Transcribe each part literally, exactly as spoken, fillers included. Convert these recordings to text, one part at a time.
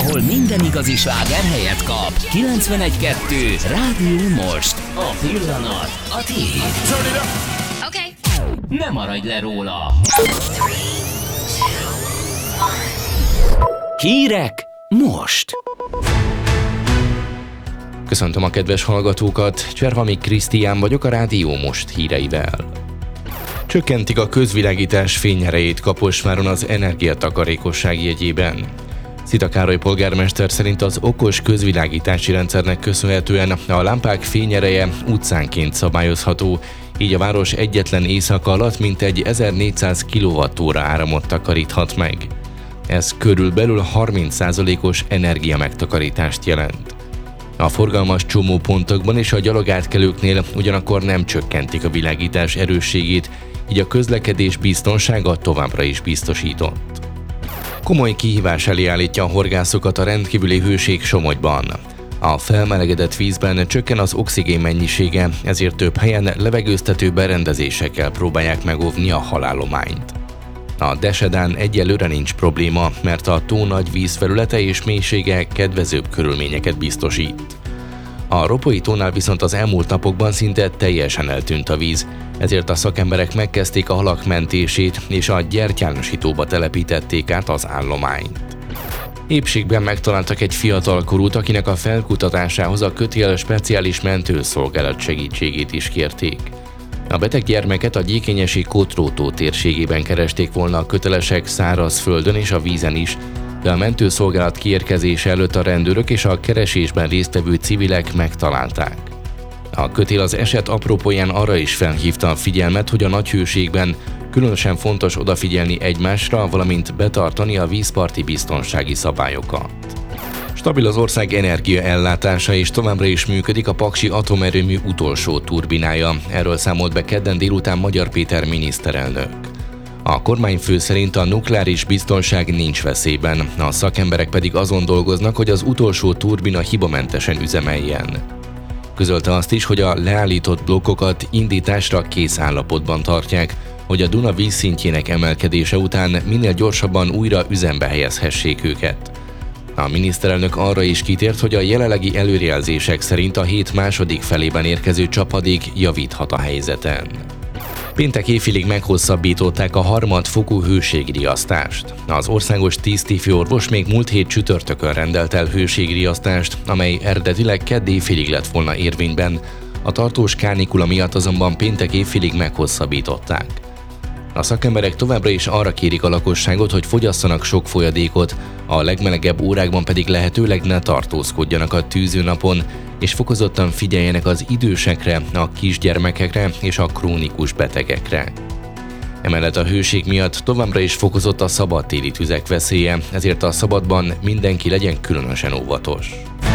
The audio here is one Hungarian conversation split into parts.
ahol minden igazi sláger helyet kap. kilencvenegy kettő Rádió Most. A pillanat a tiéd. Okay. Ne maradj le róla. Hírek most. Köszöntöm a kedves hallgatókat, Cserhami Krisztián vagyok a Rádió Most híreivel. Csökkentik a közvilágítás fényerejét Kaposváron az energiatakarékosság jegyében. Szita Károly polgármester szerint az okos közvilágítási rendszernek köszönhetően a lámpák fényereje utcánként szabályozható, így a város egyetlen éjszaka alatt mintegy ezernégyszáz kilovattóra áramot takaríthat meg. Ez körülbelül harminc százalékos energia megtakarítást jelent. A forgalmas csomópontokban és a gyalogátkelőknél ugyanakkor nem csökkentik a világítás erősségét, így a közlekedés biztonsága továbbra is biztosított. Komoly kihívás elé állítja a horgászokat a rendkívüli hőség Somogyban. A felmelegedett vízben csökken az oxigén mennyisége, ezért több helyen levegőztető berendezésekkel próbálják megóvni a halállományt. A Desedán egyelőre nincs probléma, mert a tó nagy vízfelülete és mélysége kedvezőbb körülményeket biztosít. A Ropói tónál viszont az elmúlt napokban szinte teljesen eltűnt a víz, ezért a szakemberek megkezdték a halak mentését, és a gyertyánosítóba telepítették át az állományt. Épségben megtaláltak egy fiatalkorút, akinek a felkutatásához a Kötél speciális mentőszolgálat segítségét is kérték. A beteg gyermeket a gyékényesi Kotrótó térségében keresték volna a kötelesek szárazföldön és a vízen is, de a mentőszolgálat kiérkezése előtt a rendőrök és a keresésben résztvevő civilek megtalálták. A Kötél az eset apropóján arra is felhívta a figyelmet, hogy a nagy hőségben különösen fontos odafigyelni egymásra, valamint betartani a vízparti biztonsági szabályokat. Stabil az ország energiaellátása, és továbbra is működik a Paksi atomerőmű utolsó turbinája. Erről számolt be kedden délután Magyar Péter miniszterelnök. A kormányfő szerint a nukleáris biztonság nincs veszélyben, a szakemberek pedig azon dolgoznak, hogy az utolsó turbina hibamentesen üzemeljen. Közölte azt is, hogy a leállított blokkokat indításra kész állapotban tartják, hogy a Duna vízszintjének emelkedése után minél gyorsabban újra üzembe helyezhessék őket. A miniszterelnök arra is kitért, hogy a jelenlegi előrejelzések szerint a hét második felében érkező csapadék javíthat a helyzeten. Péntek éjfélig meghosszabbították a harmadfokú hőségriasztást. Az országos tíz főorvos még múlt hét csütörtökön rendelt el hőségriasztást, amely eredetileg kedd éjfélig lett volna érvényben, a tartós kánikula miatt azonban péntek éjfélig meghosszabbították. A szakemberek továbbra is arra kérik a lakosságot, hogy fogyasszanak sok folyadékot, a legmelegebb órákban pedig lehetőleg ne tartózkodjanak a tűzőnapon, és fokozottan figyeljenek az idősekre, a kisgyermekekre és a krónikus betegekre. Emellett a hőség miatt továbbra is fokozott a szabadtéri tüzek veszélye, ezért a szabadban mindenki legyen különösen óvatos.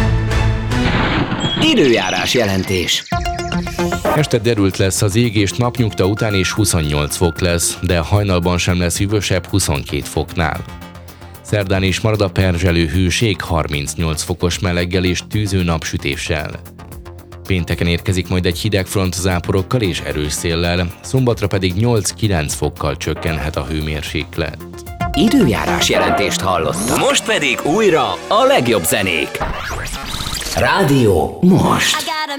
Időjárás jelentés. Este derült lesz az ég, és napnyugta után is huszonnyolc fok lesz, de hajnalban sem lesz hűvösebb huszonkét foknál. Szerdán is marad a perzselő hőség harmincnyolc fokos meleggel és tűző napsütéssel. Pénteken érkezik majd egy hideg front záporokkal és erős széllel, szombatra pedig nyolc-kilenc fokkal csökkenhet a hőmérséklet. Időjárás jelentést hallottam. Most pedig újra a legjobb zenék. Rádió Most.